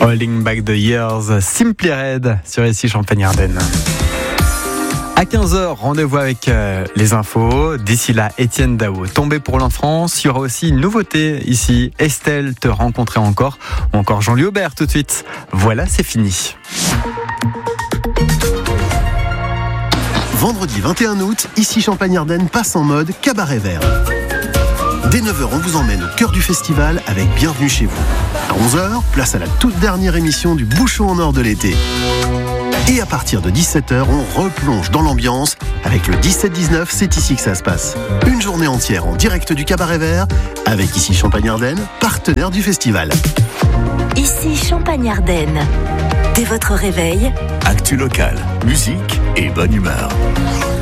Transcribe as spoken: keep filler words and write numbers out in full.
Holding Back the Years, Simply Red sur ici Champagne-Ardenne. À quinze heures, rendez-vous avec euh, les infos. D'ici là, Étienne Dao, Tombé pour l'enfance. Il y aura aussi une nouveauté ici. Estelle, Te rencontrer encore. Ou encore Jean-Louis Aubert tout de suite. Voilà, c'est fini. Vendredi vingt et un août, ici Champagne-Ardenne passe en mode cabaret vert. Dès neuf heures, on vous emmène au cœur du festival avec Bienvenue chez vous. À onze heures, place à la toute dernière émission du Bouchon en or de l'été. Et à partir de dix-sept heures, on replonge dans l'ambiance avec le dix-sept dix-neuf, c'est ici que ça se passe. Une journée entière en direct du Cabaret Vert avec ici Champagne-Ardenne, partenaire du festival. Ici Champagne-Ardenne. Dès votre réveil, actu local, musique et bonne humeur.